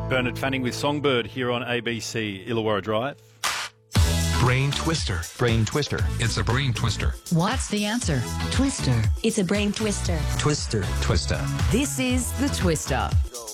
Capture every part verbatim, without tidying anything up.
Bernard Fanning with Songbird here on A B C Illawarra Drive. Brain twister. Brain twister. It's a brain twister. What's the answer? Twister. It's a brain twister. Twister. Twister. This is the Twister.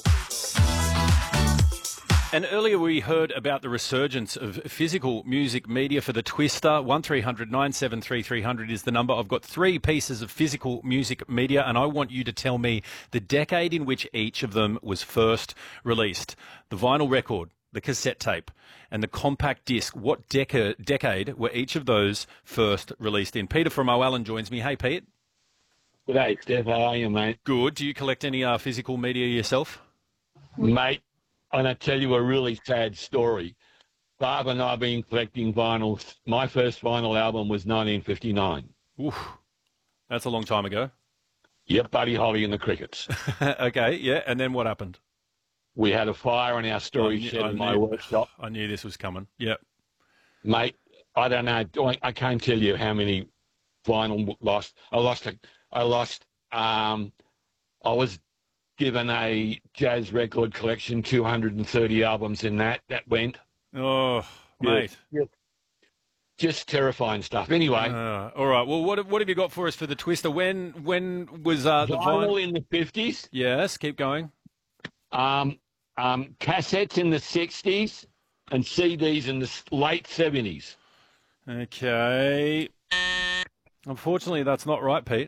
And earlier we heard about the resurgence of physical music media for the Twister. one three hundred nine seven three three hundred is the number. I've got three pieces of physical music media, and I want you to tell me the decade in which each of them was first released. The vinyl record, the cassette tape, and the compact disc. What deca- decade were each of those first released in? Peter from O'Allen joins me. Hey, Pete. Good day, Steph. How are you, mate? Good. Do you collect any uh, physical media yourself? Mate, I'm going to tell you a really sad story. Barb and I have been collecting vinyls. My first vinyl album was nineteen fifty-nine. Oof. That's a long time ago. Yep, Buddy Holly and the Crickets. Okay, yeah. And then what happened? We had a fire in our storage I knew- shed I in my knew- workshop. I knew this was coming. Yep. Mate, I don't know. I- I can't tell you how many vinyl lost. I lost. A, I lost. Um, I was given a jazz record collection, two hundred thirty albums in that. That went. Oh, mate. Yeah. Just terrifying stuff. Anyway. Uh, all right. Well, what what have you got for us for the Twister? When when was uh, the vinyl vinyl? in the fifties. Yes. Keep going. Um, um, cassettes in the sixties and C Ds in the s- late seventies. Okay. Unfortunately, that's not right, Pete.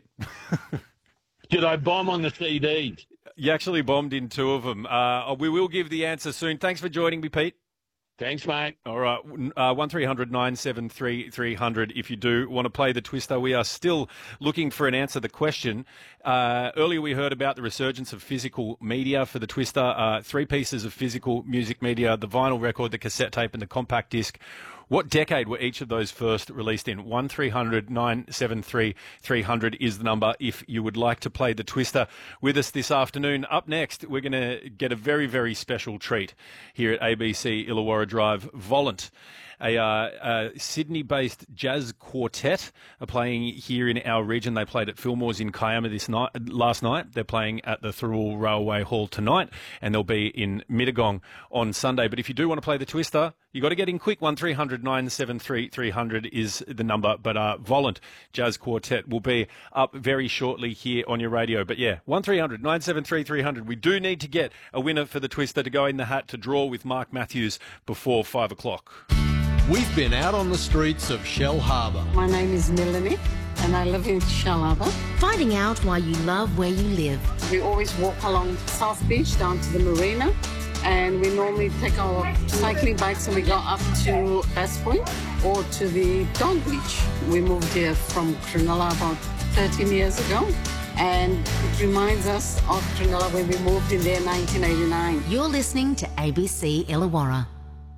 Did I bomb on the C Ds? You actually bombed in two of them. Uh, we will give the answer soon. Thanks for joining me, Pete. Thanks, mate. All right, uh, one three hundred nine seven three three hundred. If you do want to play the Twister, we are still looking for an answer to the question. Uh, earlier we heard about the resurgence of physical media for the Twister. Uh, three pieces of physical music media, the vinyl record, the cassette tape and the compact disc. What decade were each of those first released in? one three hundred nine seven three three hundred is the number if you would like to play the Twister with us this afternoon. Up next, we're going to get a very, very special treat here at A B C Illawarra Drive. Volant, a, uh, a Sydney-based jazz quartet, are playing here in our region. They played at Fillmore's in Kiama this night, last night. They're playing at the Thirroul Railway Hall tonight, and they'll be in Mittagong on Sunday. But if you do want to play the Twister, you got to get in quick. one three hundred nine seven three three hundred is the number. But uh, Volant Jazz Quartet will be up very shortly here on your radio. But yeah, one three hundred nine seven three three hundred. We do need to get a winner for the Twister to go in the hat to draw with Mark Matthews before five o'clock. We've been out on the streets of Shell Harbour. My name is Melanie and I live in Shell Harbour. Finding out why you love where you live. We always walk along South Beach down to the marina, and we normally take our cycling bikes and we go up to Bass Point or to the Don Beach. We moved here from Cronulla about thirteen years ago, and it reminds us of Cronulla when we moved in there in nineteen eighty-nine. You're listening to A B C Illawarra.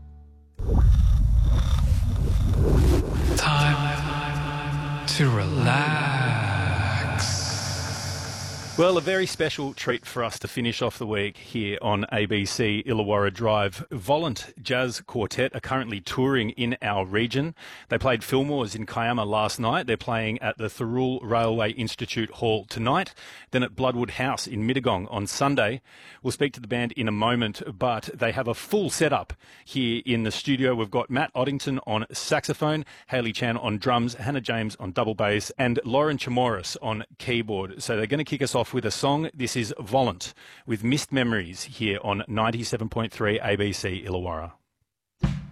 Time to relax. Well, a very special treat for us to finish off the week here on A B C Illawarra Drive. Volant Jazz Quartet are currently touring in our region. They played Fillmore's in Kiama last night. They're playing at the Thirroul Railway Institute Hall tonight, then at Bloodwood House in Mittagong on Sunday. We'll speak to the band in a moment, but they have a full setup here in the studio. We've got Matt Oddington on saxophone, Hayley Chan on drums, Hannah James on double bass, and Lauren Chamoris on keyboard. So they're going to kick us off with a song. This is Volant with Missed Memories here on ninety-seven point three A B C Illawarra.